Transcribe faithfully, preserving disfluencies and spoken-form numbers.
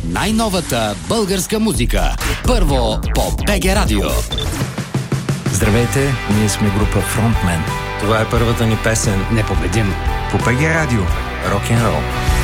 най-новата българска музика. Първо по БГ Радио. Здравейте, ние сме група Frontman. Това е първата ни песен. Непобедим. По БГ Радио. Рок-н-рол.